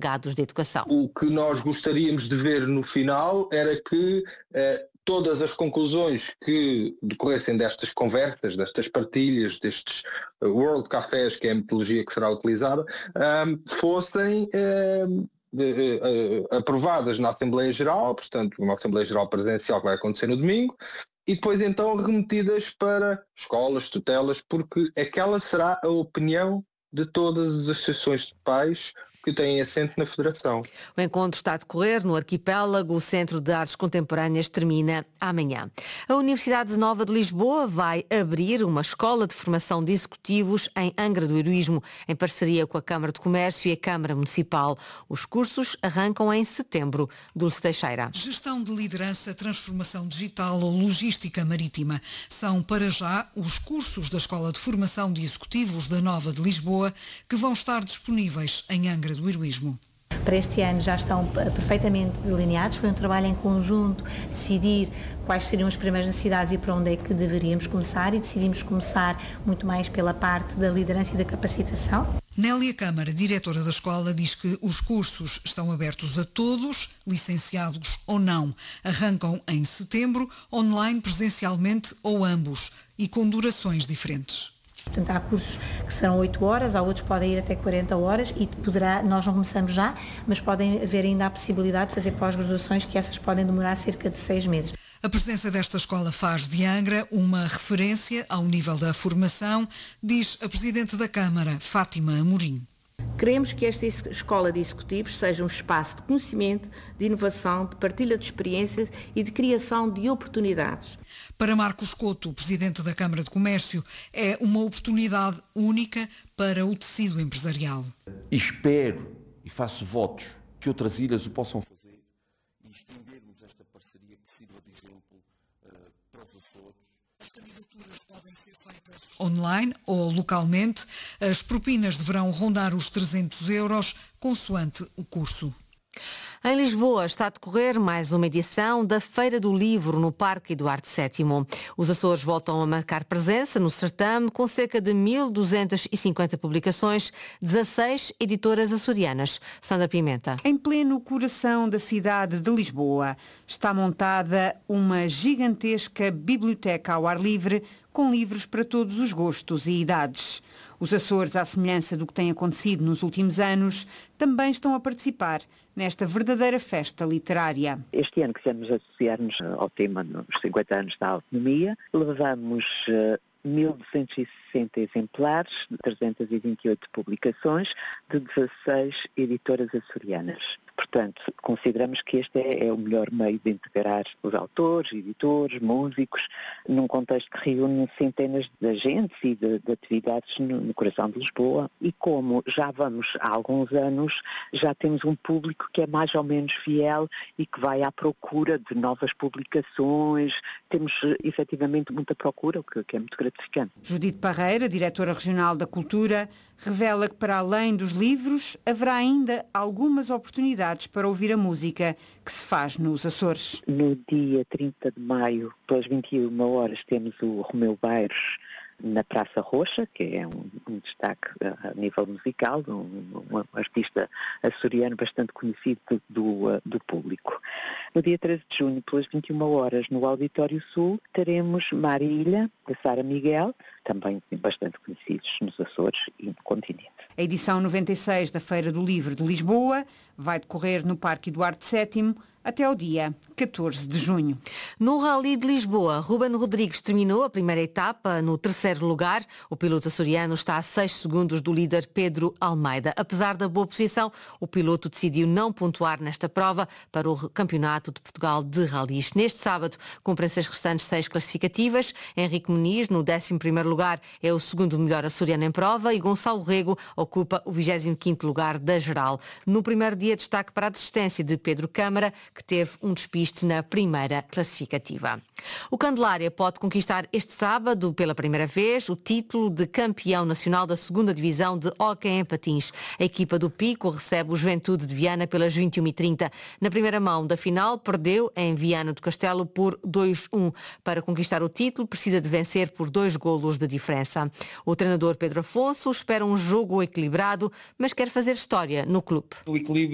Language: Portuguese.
encarregados de educação. O que nós gostaríamos de ver no final era que todas as conclusões que decorressem destas conversas, destas partilhas, destes World Cafés, que é a metodologia que será utilizada, fossem aprovadas na Assembleia Geral, portanto, uma Assembleia Geral presencial que vai acontecer no domingo, e depois então remetidas para escolas, tutelas, porque aquela será a opinião de todas as associações de pais que têm assento na Federação. O encontro está a decorrer no Arquipélago. O Centro de Artes Contemporâneas termina amanhã. A Universidade Nova de Lisboa vai abrir uma escola de formação de executivos em Angra do Heroísmo, em parceria com a Câmara de Comércio e a Câmara Municipal. Os cursos arrancam em setembro. Dulce Teixeira. Gestão de liderança, transformação digital ou logística marítima. São, para já, os cursos da Escola de Formação de Executivos da Nova de Lisboa que vão estar disponíveis em Angra do Heroísmo. Para este ano já estão perfeitamente delineados, foi um trabalho em conjunto, decidir quais seriam as primeiras necessidades e para onde é que deveríamos começar, e decidimos começar muito mais pela parte da liderança e da capacitação. Nélia Câmara, diretora da escola, diz que os cursos estão abertos a todos, licenciados ou não. Arrancam em setembro, online, presencialmente ou ambos, e com durações diferentes. Portanto, há cursos que serão 8 horas, há outros que podem ir até 40 horas e nós não começamos já, mas podem haver ainda a possibilidade de fazer pós-graduações, que essas podem demorar cerca de 6 meses. A presença desta escola faz de Angra uma referência ao nível da formação, diz a Presidente da Câmara, Fátima Amorim. Queremos que esta escola de executivos seja um espaço de conhecimento, de inovação, de partilha de experiências e de criação de oportunidades. Para Marcos Couto, Presidente da Câmara de Comércio, é uma oportunidade única para o tecido empresarial. E espero e faço votos que outras ilhas o possam fazer e estendermos esta parceria que sirva de exemplo para os Açores. As candidaturas podem ser feitas online ou localmente. As propinas deverão rondar os 300 euros, consoante o curso. Em Lisboa está a decorrer mais uma edição da Feira do Livro no Parque Eduardo VII. Os Açores voltam a marcar presença no certame com cerca de 1.250 publicações, 16 editoras açorianas. Sandra Pimenta. Em pleno coração da cidade de Lisboa está montada uma gigantesca biblioteca ao ar livre com livros para todos os gostos e idades. Os Açores, à semelhança do que tem acontecido nos últimos anos, também estão a participar nesta verdadeira festa literária. Este ano quisemos associar-nos ao tema dos 50 anos da autonomia. Levamos 1.260 exemplares, 328 publicações de 16 editoras açorianas. Portanto, consideramos que este é o melhor meio de integrar os autores, editores, músicos, num contexto que reúne centenas de agentes e de atividades no coração de Lisboa. E como já vamos há alguns anos, já temos um público que é mais ou menos fiel e que vai à procura de novas publicações. Temos efetivamente muita procura, o que é muito gratificante. Judite Parreira, diretora regional da Cultura, revela que para além dos livros haverá ainda algumas oportunidades para ouvir a música que se faz nos Açores. No dia 30 de maio, pelas 21 horas, temos o Romeu Bairros na Praça Roxa, que é um destaque a nível musical, um artista açoriano bastante conhecido do público. No dia 13 de junho, pelas 21 horas, no Auditório Sul, teremos Marília, da Sara Miguel, também bastante conhecidos nos Açores e no continente. A edição 96 da Feira do Livro de Lisboa vai decorrer no Parque Eduardo VII até ao dia 14 de junho. No Rally de Lisboa, Ruben Rodrigues terminou a primeira etapa no terceiro lugar. O piloto açoriano está a 6 segundos do líder Pedro Almeida. Apesar da boa posição, o piloto decidiu não pontuar nesta prova para o Campeonato de Portugal de Rallys. Neste sábado, cumprem-se as restantes 6 classificativas. Henrique Muniz, no 11º lugar, é o segundo melhor açoriano em prova e Gonçalo Rego ocupa o 25º lugar da geral. No primeiro dia, destaque para a desistência de Pedro Câmara, que teve um despiste na primeira classificativa. O Candelária pode conquistar este sábado, pela primeira vez, o título de campeão nacional da 2ª Divisão de hóquei em patins. A equipa do Pico recebe o Juventude de Viana pelas 21h30. Na primeira mão da final, perdeu em Viana do Castelo por 2-1. Para conquistar o título, precisa de vencer por 2 golos de diferença. O treinador Pedro Afonso espera um jogo equilibrado, mas quer fazer história no clube. O equilíbrio